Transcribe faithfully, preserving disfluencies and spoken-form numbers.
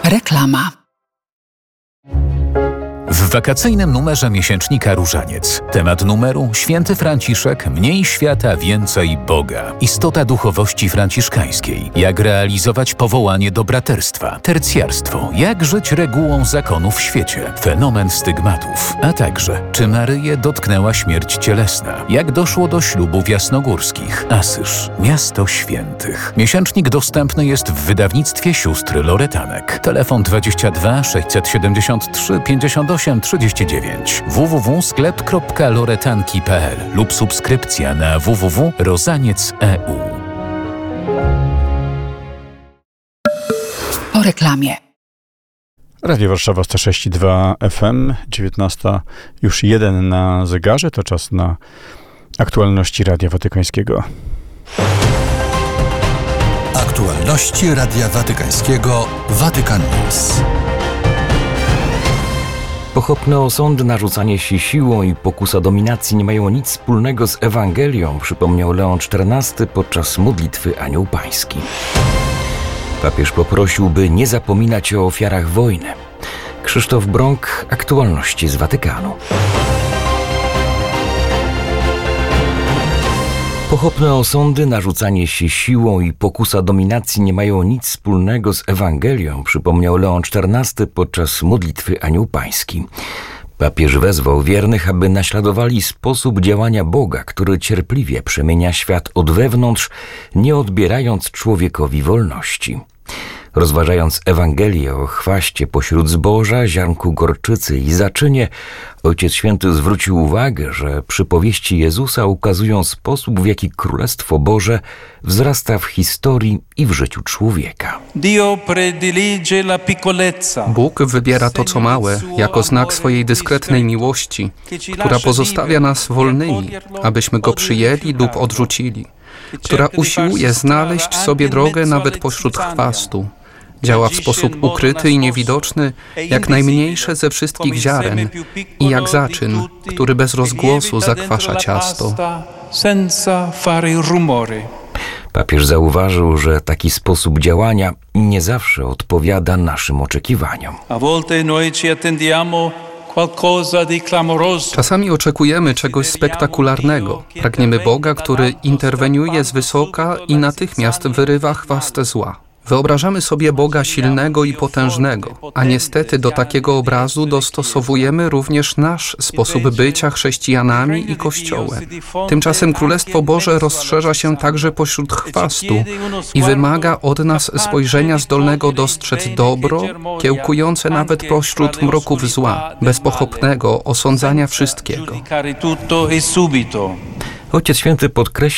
Reklama. W wakacyjnym numerze miesięcznika Różaniec. Temat numeru: Święty Franciszek, mniej świata, więcej Boga. Istota duchowości franciszkańskiej. Jak realizować powołanie do braterstwa. Tercjarstwo. Jak żyć regułą zakonu w świecie. Fenomen stygmatów. A także, czy Maryję dotknęła śmierć cielesna. Jak doszło do ślubów jasnogórskich. Asyż. Miasto świętych. Miesięcznik dostępny jest w wydawnictwie sióstr Loretanek. Telefon dwadzieścia dwa sześćset siedemdziesiąt trzy pięćdziesiąt osiem trzydzieści dziewięć w w w kropka sklep kropka loretanki kropka p l lub subskrypcja na w w w kropka rozaniec kropka e u. Po reklamie. Radio Warszawa sto sześć i dwa F M, dziewiętnasta już jeden na zegarze, to czas na aktualności Radia Watykańskiego. Aktualności Radia Watykańskiego Vatican News. Pochopne osądy, narzucanie się siłą i pokusa dominacji nie mają nic wspólnego z Ewangelią, przypomniał Leon czternasty podczas modlitwy Anioł Pański. Papież poprosił, by nie zapominać o ofiarach wojny. Krzysztof Brąk, aktualności z Watykanu. Pochopne osądy, narzucanie się siłą i pokusa dominacji nie mają nic wspólnego z Ewangelią, przypomniał Leon czternasty podczas modlitwy Anioł Pański. Papież wezwał wiernych, aby naśladowali sposób działania Boga, który cierpliwie przemienia świat od wewnątrz, nie odbierając człowiekowi wolności. Rozważając Ewangelię o chwaście pośród zboża, ziarnku gorczycy i zaczynie, Ojciec Święty zwrócił uwagę, że przypowieści Jezusa ukazują sposób, w jaki Królestwo Boże wzrasta w historii i w życiu człowieka. Bóg wybiera to, co małe, jako znak swojej dyskretnej miłości, która pozostawia nas wolnymi, abyśmy Go przyjęli lub odrzucili, która usiłuje znaleźć sobie drogę nawet pośród chwastu. Działa w sposób ukryty i niewidoczny, jak najmniejsze ze wszystkich ziaren i jak zaczyn, który bez rozgłosu zakwasza ciasto. Papież zauważył, że taki sposób działania nie zawsze odpowiada naszym oczekiwaniom. Czasami oczekujemy czegoś spektakularnego. Pragniemy Boga, który interweniuje z wysoka i natychmiast wyrywa chwastę zła. Wyobrażamy sobie Boga silnego i potężnego, a niestety do takiego obrazu dostosowujemy również nasz sposób bycia chrześcijanami i Kościołem. Tymczasem Królestwo Boże rozszerza się także pośród chwastu i wymaga od nas spojrzenia zdolnego dostrzec dobro, kiełkujące nawet pośród mroków zła, bez pochopnego osądzania wszystkiego. Ojciec Święty podkreślił,